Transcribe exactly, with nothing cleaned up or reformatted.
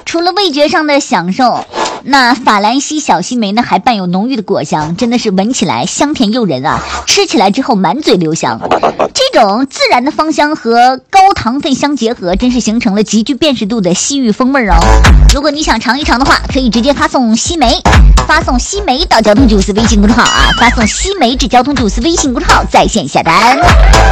除了味觉上的享受，那法兰西小西梅呢还伴有浓郁的果香，真的是闻起来香甜诱人啊，吃起来之后满嘴留香。这种自然的芳香和高糖分相结合，真是形成了极具辨识度的西域风味哦。如果你想尝一尝的话，可以直接发送西梅，发送西梅到交通九四微信公众号啊，发送西梅至交通九四微信公众号在线下单。